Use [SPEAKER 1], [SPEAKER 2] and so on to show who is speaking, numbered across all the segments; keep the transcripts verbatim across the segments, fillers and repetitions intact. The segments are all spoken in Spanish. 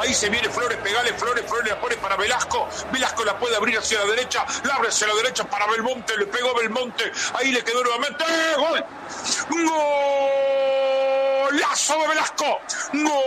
[SPEAKER 1] ahí se viene Flores, pegale Flores, Flores la pone para Velasco, Velasco la puede abrir hacia la derecha, la abre hacia la derecha para Belmonte, le pegó Belmonte, ahí le quedó nuevamente, ¡gol! ¡Golazo de Velasco! ¡Gol!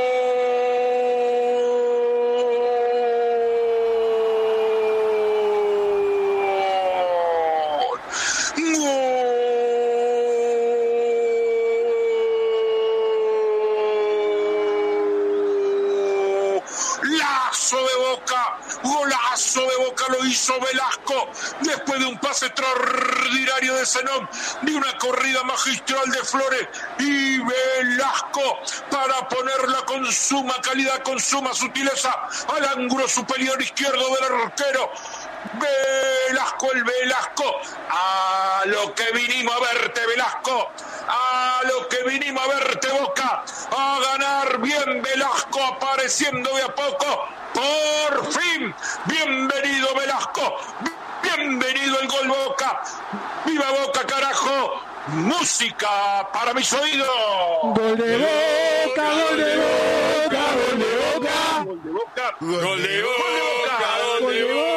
[SPEAKER 1] De Boca, golazo de Boca lo hizo Velasco después de un pase extraordinario de Zenón, de una corrida magistral de Flores y Velasco para ponerla con suma calidad, con suma sutileza al ángulo superior izquierdo del arquero. Velasco, el Velasco, a lo que vinimos a verte, Velasco, a lo que vinimos a verte, Boca, a ganar bien Velasco, apareciendo de a poco, por fin, bienvenido Velasco, bienvenido el gol Boca, viva Boca carajo, música para mis oídos.
[SPEAKER 2] Gol de Boca, gol de Boca, gol de Boca,
[SPEAKER 1] gol de Boca,
[SPEAKER 2] gol de Boca, gol de Boca.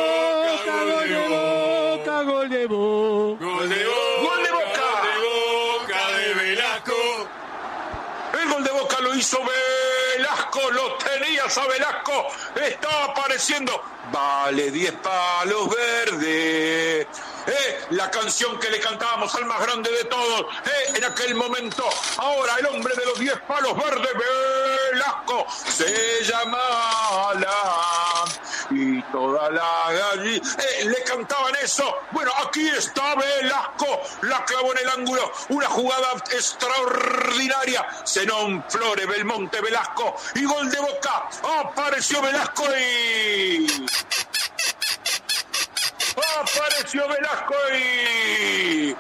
[SPEAKER 2] Gol de Boca,
[SPEAKER 1] gol de Boca,
[SPEAKER 2] gol de Boca,
[SPEAKER 1] gol de Boca de Velasco. El gol de Boca lo hizo Velasco, lo tenías a Velasco, está apareciendo. Vale diez palos verdes. Eh, la canción que le cantábamos al más grande de todos, eh, en aquel momento. Ahora el hombre de los diez palos verdes, Velasco, se llama Alan. Y toda la gallina, eh, le cantaban eso. Bueno, aquí está Velasco, la clavó en el ángulo, una jugada extraordinaria. Zenón, Flores, Belmonte, Velasco y gol de Boca. Apareció Velasco y... Apareció Velasco y...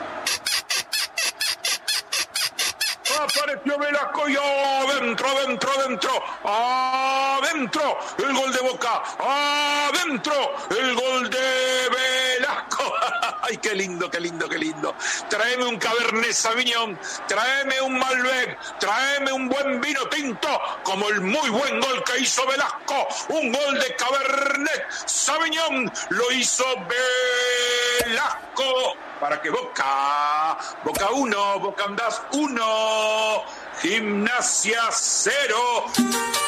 [SPEAKER 1] Apareció Velasco y adentro, adentro, adentro, adentro, el gol de Boca, adentro, el gol de Velasco. Ay, qué lindo, qué lindo, qué lindo. Tráeme un Cabernet Sauvignon, tráeme un Malbec, tráeme un buen vino tinto, como el muy buen gol que hizo Velasco. Un gol de Cabernet Sauvignon lo hizo Velasco. Para que Boca, Boca uno, Boca Andás uno, Gimnasia cero.